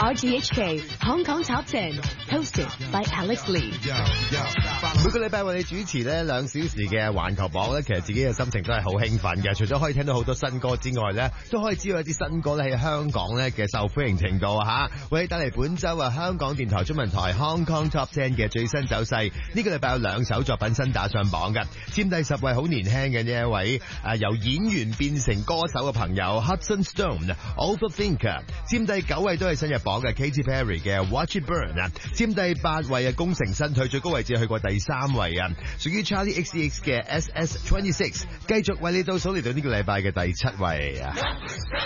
RTHK Hong Kong Top 10 hosted by Alex Lee。 每個禮拜為你主持呢2小時嘅環球榜咧，其實自己嘅心情都係好興奮嘅。除咗可以聽到好多新歌之外咧，都可以知道一啲新歌咧喺香港咧嘅受歡迎程度啊嚇。為你帶嚟本週香港電台中文台 Hong Kong Top 10嘅最新走勢。呢個禮拜有2首作品新打上榜嘅，佔第10位好年輕嘅呢一位由演員變成歌手嘅朋友 Hudson Stone Overthinker。佔第9位都係新入榜嘅 Katy Perry 嘅 Watch It Burn 啊。佔第8位功成身退，最高位置去過第3位啊，屬於 Charlie XCX 嘅 SS26， 繼續為你倒數嚟到呢個禮拜嘅第7位啊。